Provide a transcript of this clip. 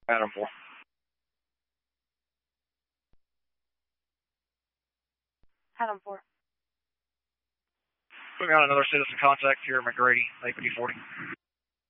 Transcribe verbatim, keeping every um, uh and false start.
Adam four. Adam four. We got another citizen contact here at McGrady, A P D forty.